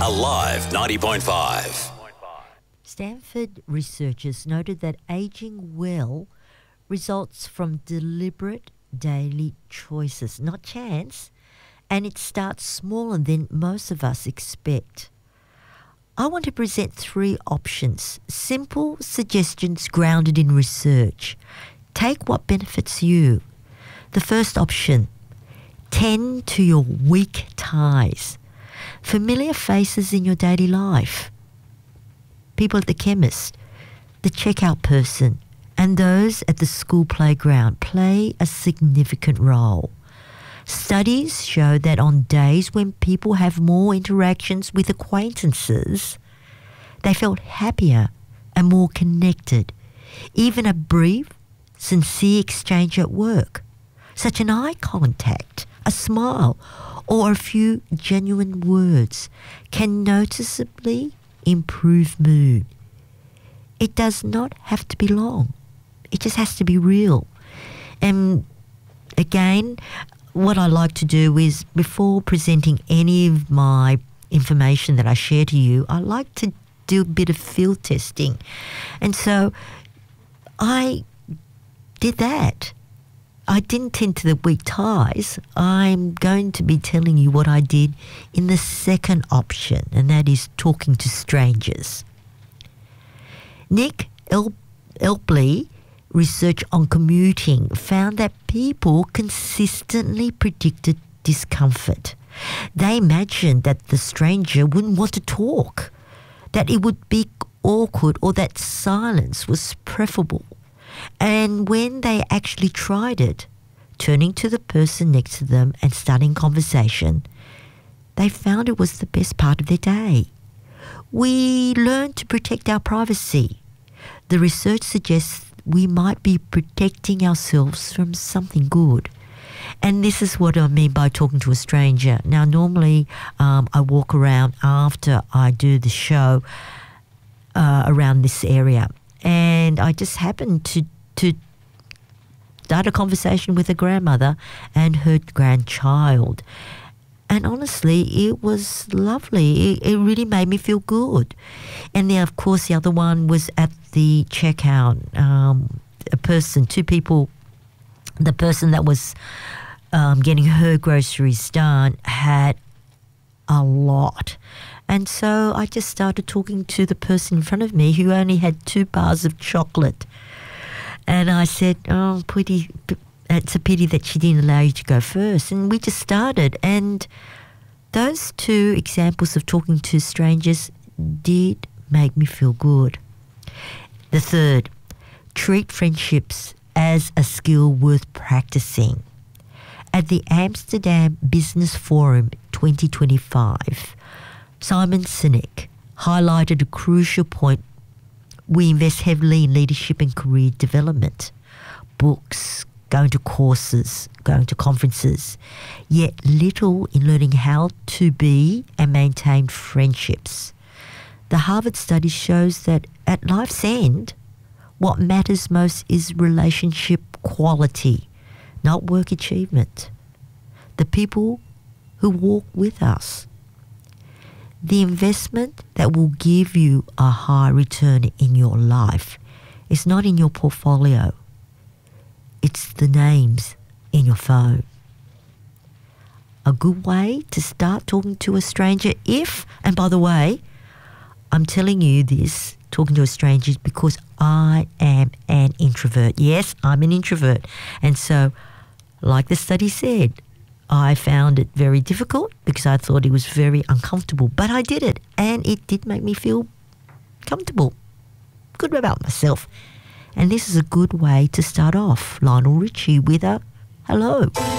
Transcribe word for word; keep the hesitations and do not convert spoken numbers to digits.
Alive ninety point five. Stanford researchers noted that aging well results from deliberate daily choices, not chance, and it starts smaller than most of us expect. I want to present three options, simple suggestions grounded in research. Take what benefits you. The first option, tend to your weak ties. Familiar faces in your daily life. People at the chemist, the checkout person, and those at the school playground play a significant role. Studies show that on days when people have more interactions with acquaintances, they felt happier and more connected. Even a brief, sincere exchange at work, such an eye contact, a smile, or a few genuine words, can noticeably improve mood. It does not have to be long. It just has to be real. And again, what I like to do is, before presenting any of my information that I share to you, I like to do a bit of field testing. And so I did that. I didn't tend to the weak ties. I'm going to be telling you what I did in the second option, and that is talking to strangers. Nick El- Elpley, research on commuting, found that people consistently predicted discomfort. They imagined that the stranger wouldn't want to talk, that it would be awkward, or that silence was preferable. And when they actually tried it, turning to the person next to them and starting conversation, they found it was the best part of their day. We learn to protect our privacy. The research suggests we might be protecting ourselves from something good. And this is what I mean by talking to a stranger. Now, normally um, I walk around after I do the show uh, around this area. And I just happened to, to start a conversation with a grandmother and her grandchild. And honestly, it was lovely. It, it really made me feel good. And then, of course, the other one was at the checkout. Um, a person, two people, the person that was um, getting her groceries done had a lot. And so I just started talking to the person in front of me who only had two bars of chocolate. And I said, oh, pretty, it's a pity that she didn't allow you to go first. And we just started. And those two examples of talking to strangers did make me feel good. The third, treat friendships as a skill worth practicing. At the Amsterdam Business Forum twenty twenty-five, Simon Sinek highlighted a crucial point. We invest heavily in leadership and career development, books, going to courses, going to conferences, yet little in learning how to be and maintain friendships. The Harvard study shows that at life's end, what matters most is relationship quality, not work achievement. The people who walk with us. The investment that will give you a high return in your life is not in your portfolio. It's the names in your phone. A good way to start talking to a stranger if, and by the way, I'm telling you this, talking to a stranger, is because I am an introvert. Yes, I'm an introvert. And so, like the study said, I found it very difficult because I thought it was very uncomfortable. But I did it, and it did make me feel comfortable, good about myself. And this is a good way to start off. Lionel Richie with a hello.